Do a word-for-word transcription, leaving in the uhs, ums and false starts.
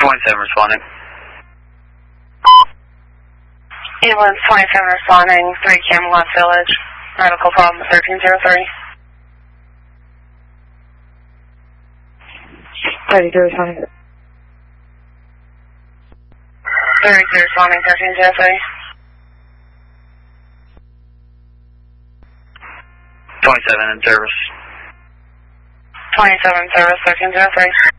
twenty-seven responding. Ambulance twenty-seven responding, three Camelot Village. Medical problem thirteen zero three. thirty-two responding. thirty-two responding, thirteen zero three. twenty-seven in service. twenty-seven service, thirteen zero three.